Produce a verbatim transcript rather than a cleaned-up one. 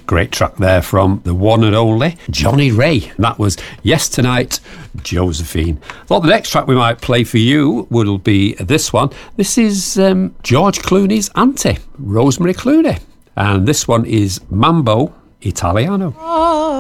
Great track there from the one and only Johnny Ray. That was Yes Tonight, Josephine. I thought the next track we might play for you will be this one. This is um, George Clooney's auntie, Rosemary Clooney. And this one is Mambo Italiano.